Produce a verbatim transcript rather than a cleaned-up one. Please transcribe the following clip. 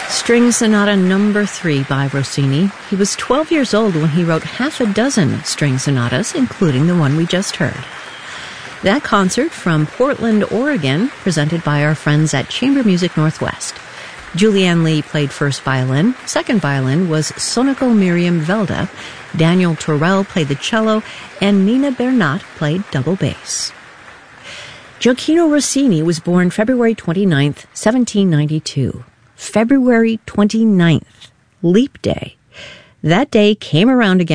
String Sonata Number three by Rossini. He was twelve years old when he wrote half a dozen string sonatas, including the one we just heard. That concert from Portland, Oregon, presented by our friends at Chamber Music Northwest. Julianne Lee played first violin. Second violin was Sonoko Miriam Velda. Daniel Torell played the cello, and Nina Bernat played double bass. Gioacchino Rossini was born February twenty-ninth, seventeen ninety-two. February twenty-ninth, Leap Day. That day came around again